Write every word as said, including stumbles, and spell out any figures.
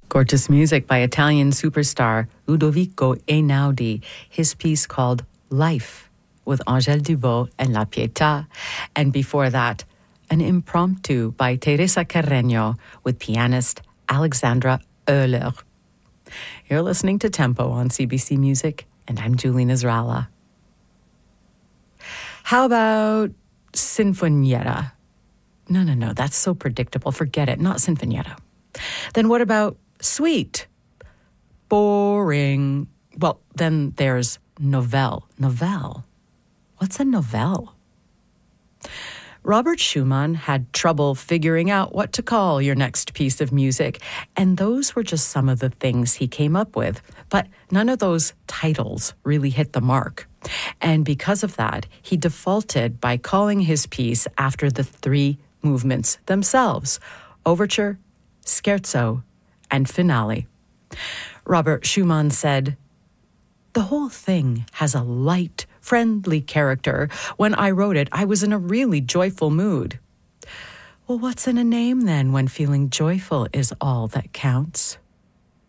Gorgeous music by Italian superstar Ludovico Einaudi, his piece called Life with Angèle Dubot and La Pietà. And before that, an impromptu by Teresa Carreño with pianist Alexandra Oehler. You're listening to Tempo on C B C Music, and I'm Julie Nasrallah. How about Sinfonietta? No, no, no, that's so predictable. Forget it, not Sinfonietta. Then what about Suite? Boring. Well, then there's Novelle. Novelle? What's a novelle? Robert Schumann had trouble figuring out what to call your next piece of music, and those were just some of the things he came up with. But none of those titles really hit the mark. And because of that, he defaulted by calling his piece after the three movements themselves: overture, scherzo, and finale. Robert Schumann said, "The whole thing has a light, friendly character. When I wrote it, I was in a really joyful mood." Well, what's in a name then when feeling joyful is all that counts?